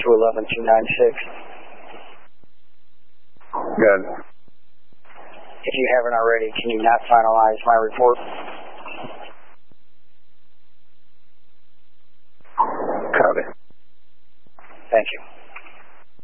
112.11.296. Good. If you haven't already, can you not finalize my report? Copy. Thank you.